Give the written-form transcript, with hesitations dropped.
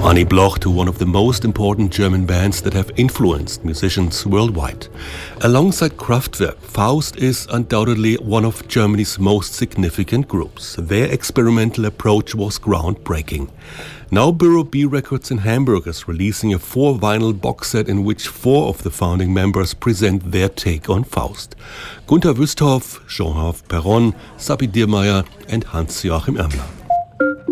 Annie Bloch to one of the most important German bands that have influenced musicians worldwide. Alongside Kraftwerk, Faust is undoubtedly one of Germany's most significant groups. Their experimental approach was groundbreaking. Now Bureau B Records in Hamburg is releasing a 4-vinyl box set in which 4 of the founding members present their take on Faust. Gunter Wüsthoff, Jean-Hervé Perron, Sabi Diermeier and Hans-Joachim Irmler.